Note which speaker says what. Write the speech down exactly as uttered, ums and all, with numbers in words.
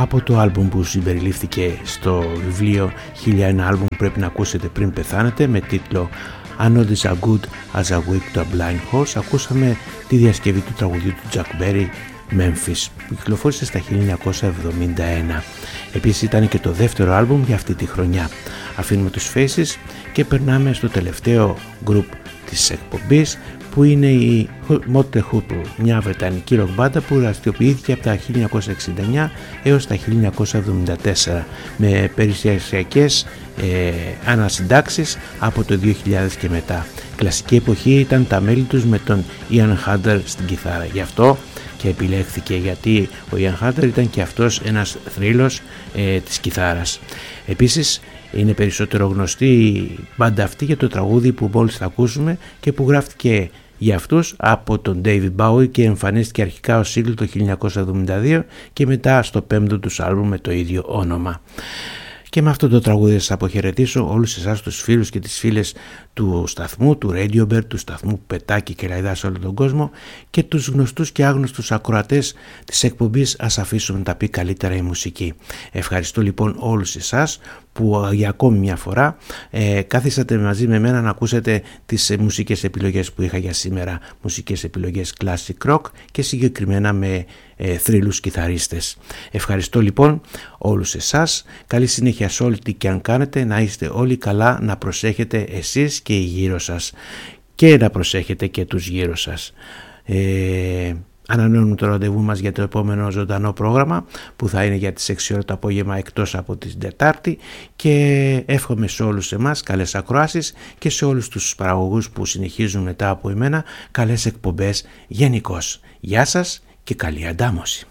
Speaker 1: από το άλμπουμ που συμπεριλήφθηκε στο βιβλίο χίλια ένα άλμπουμ πρέπει να ακούσετε πριν πεθάνετε, με τίτλο I know this as good as a week to a blind horse. Ακούσαμε τη διασκευή του τραγουδιού του Chuck Berry, Memphis, που κυκλοφόρησε στα χίλια εννιακόσια εβδομήντα ένα. Επίσης ήταν και το δεύτερο άλμπουμ για αυτή τη χρονιά. Αφήνουμε τους Faces και περνάμε στο τελευταίο γκρουπ της εκπομπής, που είναι η Motley Crue, μια βρετανική ροκ μπάντα που δραστηριοποιήθηκε από τα χίλια εννιακόσια εξήντα εννιά έως τα χίλια εννιακόσια εβδομήντα τέσσερα με περιστασιακές ε, ανασυντάξεις από το δύο χιλιάδες και μετά. Κλασική εποχή ήταν τα μέλη τους με τον Ian Hunter στην κιθάρα. Γι' αυτό και επιλέχθηκε, γιατί ο Ian Hunter ήταν και αυτός ένας θρύλος ε, της κιθάρας. Επίσης είναι περισσότερο γνωστή η μπάντα αυτή για το τραγούδι που μόλις θα ακούσουμε και που γράφτηκε για αυτούς από τον David Bowie και εμφανίστηκε αρχικά ως single το χίλια εννιακόσια εβδομήντα δύο και μετά στο πέμπτο τους άλμπουμ με το ίδιο όνομα. Και με αυτό το τραγούδι σας αποχαιρετήσω όλους εσάς τους φίλους και τις φίλες του σταθμού, του Radio Bird, του σταθμού που πετάει και λαϊδά σε όλο τον κόσμο, και τους γνωστούς και άγνωστους ακροατές της εκπομπής Ας αφήσουμε να τα πει καλύτερα η μουσική. Ευχαριστώ λοιπόν όλους εσάς που για ακόμη μια φορά ε, κάθισατε μαζί με μένα να ακούσετε τις ε, μουσικές επιλογές που είχα για σήμερα, μουσικές επιλογές classic rock και συγκεκριμένα με ε, θρύλους κιθαρίστες. Ευχαριστώ λοιπόν όλους εσάς, καλή συνέχεια σε όλη τι και αν κάνετε, να είστε όλοι καλά, να προσέχετε εσείς και οι γύρω σας και να προσέχετε και τους γύρω σας. Ε, Ανανεώνουμε το ραντεβού μας για το επόμενο ζωντανό πρόγραμμα που θα είναι για τις έξι ώρα το απόγευμα εκτός από την Τετάρτη, και εύχομαι σε όλους εμάς καλές ακροάσεις και σε όλους τους παραγωγούς που συνεχίζουν μετά από εμένα καλές εκπομπές γενικώς. Γεια σας και καλή αντάμωση.